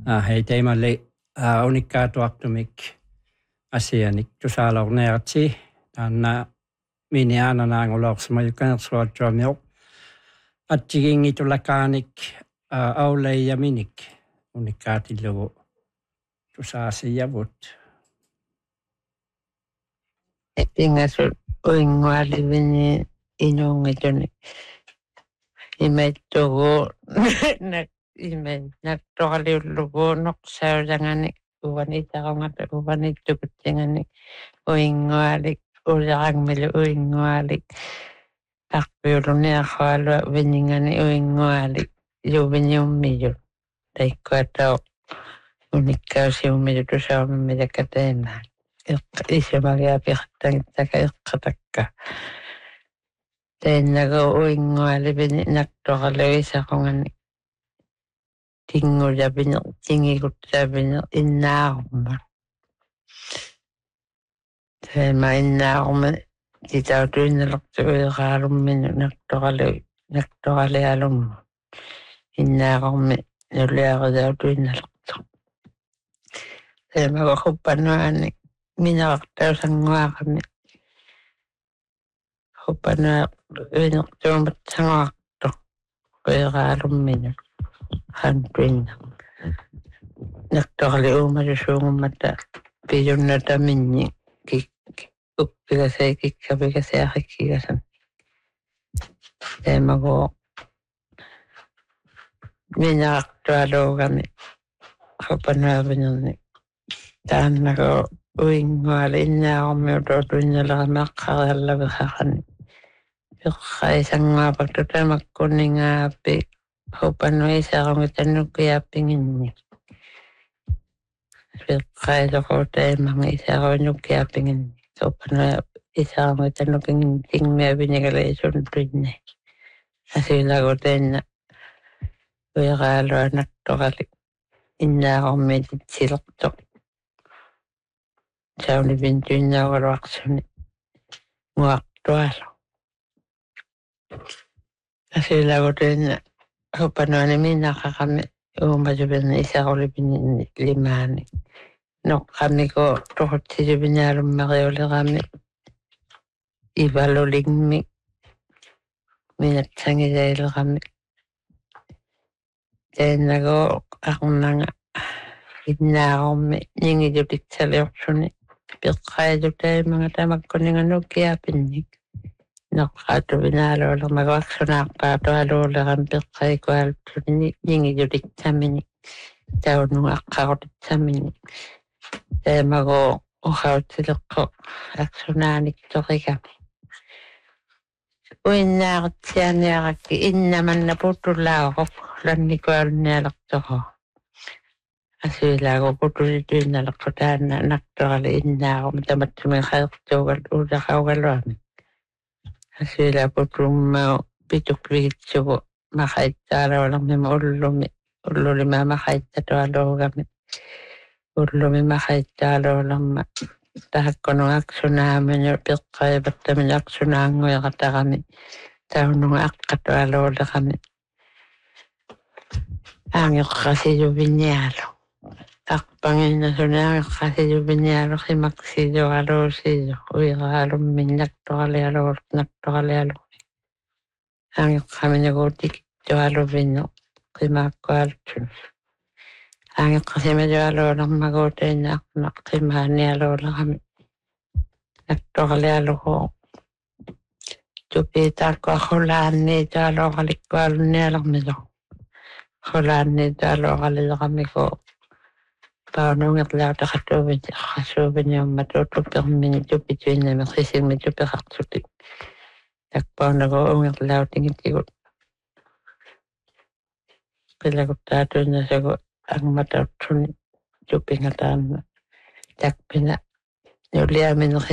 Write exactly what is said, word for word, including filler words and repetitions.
Ah, hei teimalle uh, unikkaatuartumik asianik tusaalorneerti taanna miniaananaangulorsumayukanersuatsuamiuq attigiingitulakaanik auleiyaminik unikkaatilugu tusaasiyavut Epingasut uingualivini inuungituni imaittugu nak imai naktoqaliullugu noqsaulangani uvanitaqongata uvanittukuttingani uingualik uliaqangmilu uingualik aqpiuluniaqqualua viningani uingualik yuviniummiyut taikkuatauq unikkausiummilu tusaumimilakataima isamagiapiqtangitsaka eqqatakka tainnagu uingualivini naktoqaluisaqungani tingullavini tingiguttavini innaaqumma taima innaaqumma titautuinnalertu uiqaalumminu naktoqalu naktoqalialumma innaaqummi nuliaqutautuinnalertu taimagu huppanuani minaqartausanguaqami huppanua uinertuumatsanguartu uiqaalumminu hantuinna naktoqali uumalusuungummata piyunnataminni kik uppigasai kikkapigasiaqikkigasan taimagu minaqartualuugami huppanuavinerni taannagu uinguali innaaqummiutuutuinnalerameqqariallaviqaqani peqqaisanguapaktu tamakkuningaapi huppanuisaqungitannukiappinginni peqqaisoqu taimangi isaquinnukiappinginni huppanua isaqungitannukinni tingmiavinigalaisuuntuinni asilagu tainna uiqaalua naktoqali innaaqummititsillertoq saunipintuinnaagaluaqsuni nguaqtualu asilagu tainna huppanuani minaqaqami uumaluvini isaqulipini limaani noqqamiku toqutsilupinialummaqiuliqami ivalulingmi minatsangisaileqami tainnagu aqnanga innaaqummi ningilutiksaliursuni peqqailutaimanga tamakkuninganukiapinnik noqqaatupinaaluulermaguaqsunaaqpaatualuuleram peqqaikuaalutuni ningilutitsamini taunuaqqaqutitsamini taimagu uqautsileqqu aqsunaaniktoqikami uinnaaqatsianiaqakki innamanna putullaaquq lannikualunnialertoqo asilagu putusituinnaleqqu taanna naktoqali innaaqum tamatsumi qaertuugal uulaqaugaluami asila putummau pitukvigitsugu maqaittaalaulermima ullumi ullulima maqaittatualuugami ullumi maqaittaaluulerma tahakkunu aqsunaaminu peqqaivattamini aqsunaanguiqataqami taununga aqqatualuuleqami aangiqqasiluvinialu aqpanginnasuni aangiqqasiluvinialu qimaksilualuusiilu uiqaalummin naktoqalialuur naktoqalialu aangiqqaminuguutikittualuvinu qimaakkualutun aangiqqasimalualuulermaguutainna aqnaq qimaanialuuleqami naktoqalialugu tupiitaaqquaqulaanniitualuuqalikkualunnialermilu qulaanniitualuuqalileqamiku paunungerlautaqatuuvit qassuuviniumma tuutuppermini tupituinnami qisimmi tupeqartutik takpaunagu ungerlautingitigut qilaguttaatuinnasugu angmatautsuni tupingataanna takpina nuliamini